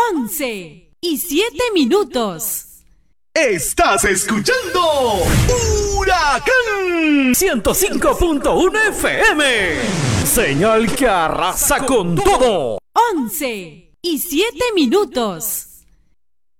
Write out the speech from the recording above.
11:07. Estás escuchando Huracán 105.1 FM. Señal que arrasa con todo. 11:07.